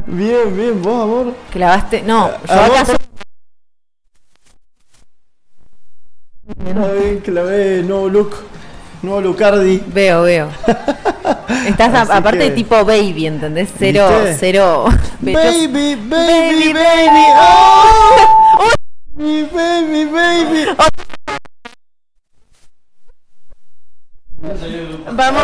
Bien, bien, vos, amor. Clavaste. No, yo Amor, acá. clavé, no look. No Lucardi. Veo. Estás Así aparte que- de tipo baby, ¿entendés? Cero. Baby, oh, baby. Vamos.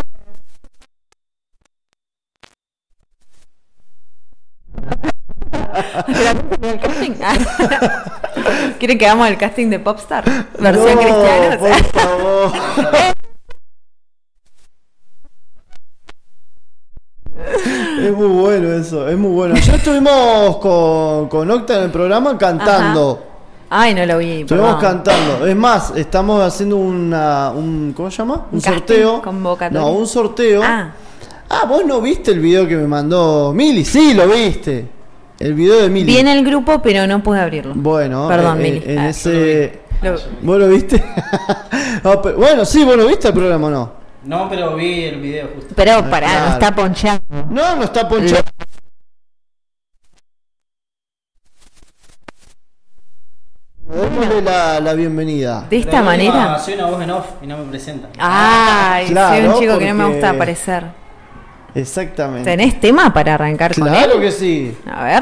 ¿El casting? ¿Quieren que hagamos el casting de Popstar? Versión No, cristiana. por favor. Es muy bueno eso, es muy bueno. Ya estuvimos con Octa en el programa cantando. Ay, no lo vi. Estuvimos perdón. cantando. Es más, estamos haciendo un ¿cómo se llama? ¿Un sorteo. casting convocatorio? No, un sorteo. Vos no viste el video que me mandó Mili. Sí, lo viste. El video de Mili. Vi en el grupo, pero no pude abrirlo. Bueno, Perdón, Mili. en ese. Lo- ¿Vos lo viste? No, pero, bueno, sí, vos lo viste el programa, ¿o no? No, pero vi el video justo. Pero pará, claro. no está ponchando. No está ponchado. Démosle la bienvenida. De esta Pero la última, manera. soy una voz en off y no me presentan. Ay, Claro, soy un chico que no me porque- gusta aparecer. Exactamente. ¿Tenés tema para arrancar con él? Claro que sí. A ver.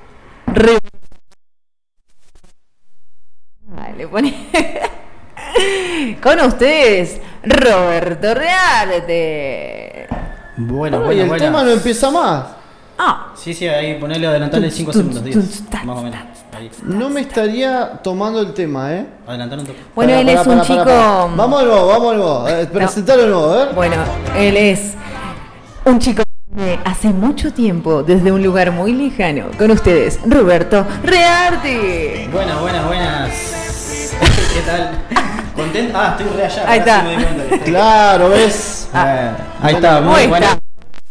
Ay, le pone. Con ustedes, Roberto Rearte. Bueno, Y el tema no empieza más. Sí, ahí ponerle adelantarle 5 segundos, digo, más o menos. Ahí. No me estaría tomando el tema, ¿eh? Adelantar un toque. Bueno, Pará, él es un chico. Vamos al nuevo. Presentalo de nuevo, ¿eh? Bueno, él es un chico de hace mucho tiempo, desde un lugar muy lejano. Con ustedes, Roberto Rearte. Buenas. ¿Qué tal? ¿Contento? Estoy re allá. Ahí ahora está. sí me di cuenta que- Claro, ¿ves? Ahí está, muy Ahí bueno. está.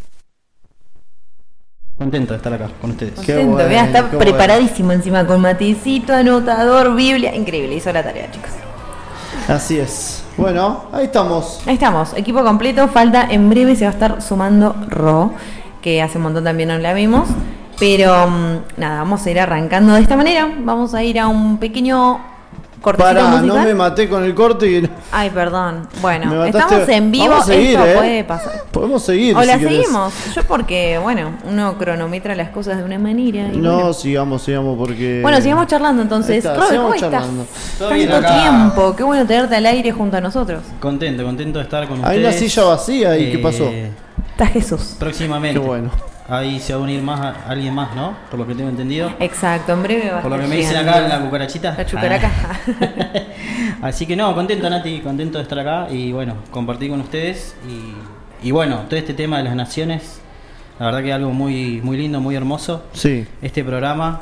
Contento de estar acá con ustedes. Qué Contento, bueno, mirá, está qué bueno. preparadísimo encima con matecito, anotador, Biblia. Increíble, hizo la tarea, chicos. Así es. Bueno, ahí estamos. Ahí estamos, equipo completo. Falta, en breve se va a estar sumando Ro, que hace un montón también no la vimos. Pero nada, vamos a ir arrancando de esta manera. Vamos a ir a un pequeño cortecito Pará, musical. no me maté con el corte y Ay, perdón. Me Bueno, mataste. estamos en vivo, Vamos a seguir, esto ¿eh? puede pasar. Podemos seguir. O la si querés. seguimos. Yo porque, bueno, uno cronometra las cosas de una manera. Y No, bueno. sigamos porque. Bueno, sigamos charlando entonces. Ahí está, Robert, ¿cómo sigamos charlando. estás? Todo bien Tanto acá. tiempo. Qué bueno tenerte al aire junto a nosotros. Contento de estar con Hay ustedes. una silla vacía y ¿qué pasó? Está Jesús. Próximamente. Qué bueno. Ahí se va a unir alguien más, ¿no? Por lo que tengo entendido. Exacto, en breve va a Por lo estar que me dicen llegando. acá en la cucarachita. La chucaraca. Así que no, contento Nati, contento de estar acá y bueno, compartir con ustedes y bueno, todo este tema de las naciones, la verdad que es algo muy lindo, muy hermoso. Sí. Este programa,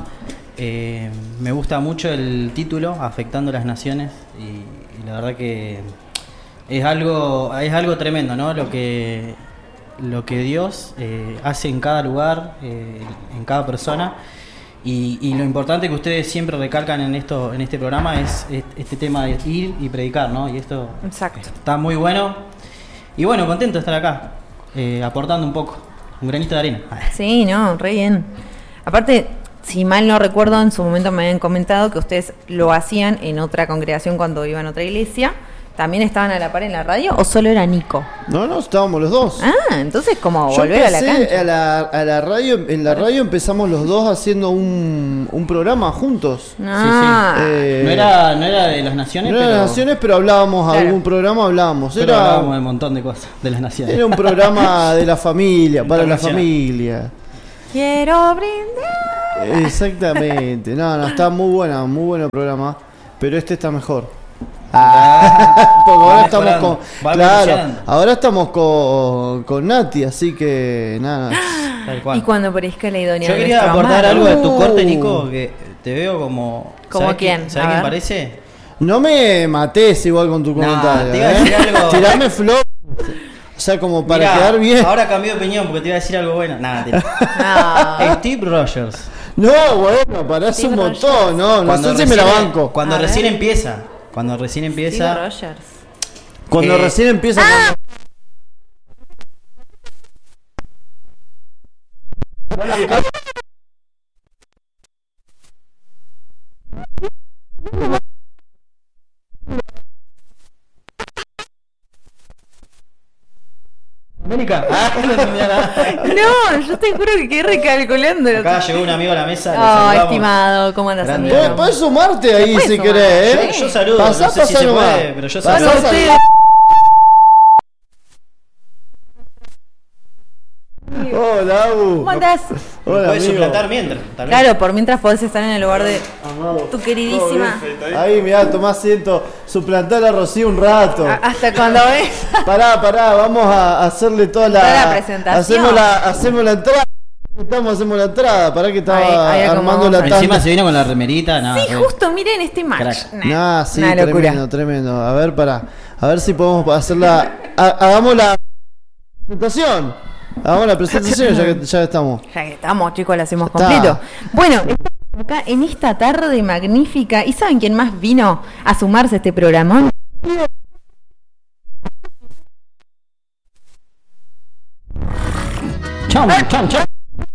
me gusta mucho el título, Afectando las Naciones y la verdad que es algo tremendo, ¿no? Lo que Dios hace en cada lugar, en cada persona. Y lo importante que ustedes siempre recalcan en este programa es este tema de ir y predicar, ¿no? Y esto Exacto. está muy bueno. Y bueno, contento de estar acá, aportando un poco, un granito de arena. Sí, no, re bien. Aparte, si mal no recuerdo, en su momento me habían comentado que ustedes lo hacían en otra congregación cuando iban a otra iglesia. ¿También estaban a la par en la radio o solo era Nico? No, estábamos los dos. Entonces como Yo volver a la empecé cancha. a la radio, en la radio empezamos los dos haciendo un programa juntos. Ah, No era de las naciones, No era de pero las naciones, pero hablábamos, Claro. algún programa hablábamos. pero hablábamos de un montón de cosas de las naciones. Era un programa de la familia, para la Internacional. familia. quiero brindar. Exactamente. No, está muy bueno el programa, pero este está mejor. Porque ahora estamos mejorando, con. va Claro, evolucionando. ahora estamos con Nati, así que nada. Tal cual. Y cuando aparezca la idoneidad Yo de quería nuestro aportar amado. algo de tu corte, Nico, que te veo como... ¿Como ¿sabés quién? ¿Sabes A quién ver. parece? No me mates igual con tu No, comentario. te iba a decir algo. Tirame flor. O sea, como para Mirá, quedar bien. Ahora cambié de opinión porque te iba a decir algo bueno. Nada, No. Steve Rogers. No, bueno, parás un Steve montón. Rogers. No Cuando sé si me la recién- banco. Cuando A recién ver. empieza. Cuando recién Steve empieza. Rogers. Cuando Eh, recién empieza. no entendía nada. No, yo te juro que quedé recalculando. Acá llegó un amigo a la mesa. le Oh, saludamos. estimado, ¿cómo andas, Grande. amigo? Podés sumarte ahí Puedes si sumar. querés, ¿eh? Yo saludo, Pasá, no sé si pasá se nomás. puede, pero yo Pasá, saludo. saludá. Hola, Abu. ¿Cómo andás? Hola, Puedes amigo. suplantar mientras. también. Claro, por mientras podés estar en el lugar de Amado. tu queridísima. Ahí, mirá, tomá asiento. Suplantar a Rocío un rato. Hasta cuando ves. Pará, vamos a hacerle toda la... Toda la presentación. Hacemos la entrada. Hacemos la entrada. Pará que estaba Ahí armando acomodamos. la tanda. Encima se vino con la remerita. Nada, Sí, justo, miren este match. Crack. Nah, sí, Una locura. tremendo. A ver, pará. A ver si podemos hacer la... Hagamos la presentación. Hagamos la presentación ya que estamos. Ya que estamos, chicos, la hacemos Ya está. completo. Bueno, estamos acá en esta tarde magnífica. ¿Y saben quién más vino a sumarse a este programa? Chau, chau, chau.